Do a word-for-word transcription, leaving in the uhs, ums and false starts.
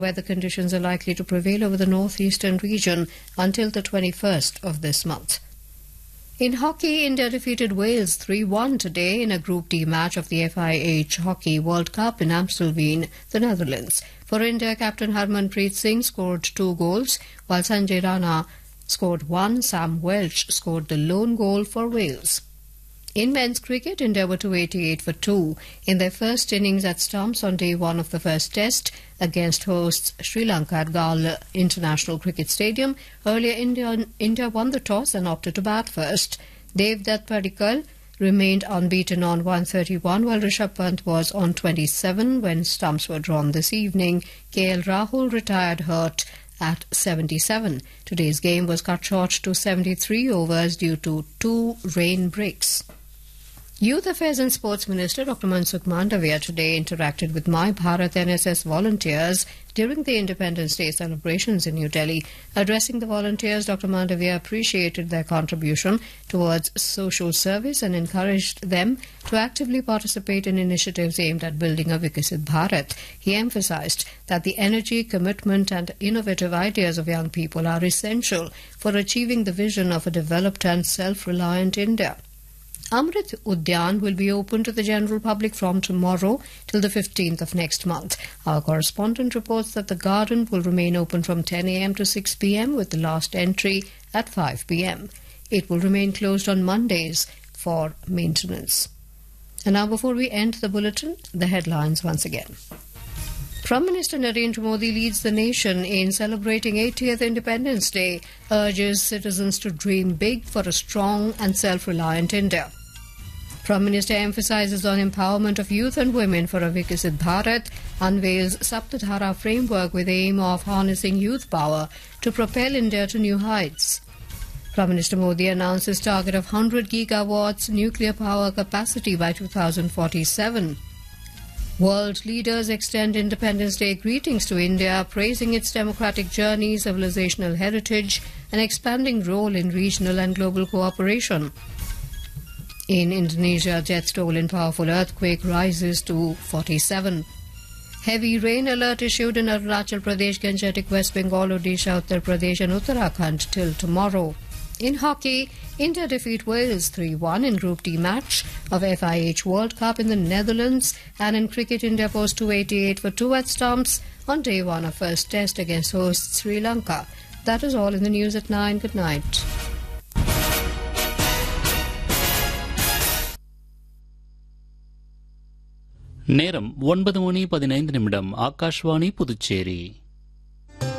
Weather conditions are likely to prevail over the northeastern region until the twenty-first of this month. In hockey, India defeated Wales three one today in a Group D match of the F I H Hockey World Cup in Amstelveen, the Netherlands. For India, captain Harmanpreet Singh scored two goals, while Sanjay Rana scored one. Sam Welch scored the lone goal for Wales. In men's cricket, India were two eighty-eight for two in their first innings at stumps on day one of the first test against hosts Sri Lanka at Gala International Cricket Stadium. Earlier, India, India won the toss and opted to bat first. Devdutt Padikkal remained unbeaten on one thirty-one, while Rishabh Pant was on twenty-seven when stumps were drawn this evening. K L Rahul retired hurt at seventy-seven. Today's game was cut short to seventy-three overs due to two rain breaks. Youth Affairs and Sports Minister Doctor Mansukh Mandavia today interacted with My Bharat N S S volunteers during the Independence Day celebrations in New Delhi. Addressing the volunteers, Doctor Mandavia appreciated their contribution towards social service and encouraged them to actively participate in initiatives aimed at building a Vikasit Bharat. He emphasized that the energy, commitment and innovative ideas of young people are essential for achieving the vision of a developed and self-reliant India. Amrit Udyan will be open to the general public from tomorrow till the fifteenth of next month. Our correspondent reports that the garden will remain open from ten a m to six p m with the last entry at five p m It will remain closed on Mondays for maintenance. And now, before we end the bulletin, the headlines once again. Prime Minister Narendra Modi leads the nation in celebrating eightieth Independence Day, urges citizens to dream big for a strong and self-reliant India. Prime Minister emphasizes on empowerment of youth and women for a Vikasit Bharat, unveils Saptadhara framework with the aim of harnessing youth power to propel India to new heights. Prime Minister Modi announces target of one hundred gigawatts nuclear power capacity by two thousand forty-seven. World leaders extend Independence Day greetings to India, praising its democratic journey, civilizational heritage and expanding role in regional and global cooperation. In Indonesia, death toll in powerful earthquake rises to forty-seven. Heavy rain alert issued in Arunachal Pradesh, Gangetic, West Bengal, Odisha, Uttar Pradesh and Uttarakhand till tomorrow. In hockey, India defeat Wales three one in Group D match of F I H World Cup in the Netherlands. And in cricket, India post two eighty-eight for two at stumps on day one of first test against hosts Sri Lanka. That is all in the news at nine. Good night. நேரம் ஒன்பது மணி பதினைந்து நிமிடம். ஆகாஷ்வாணி புதுச்சேரி.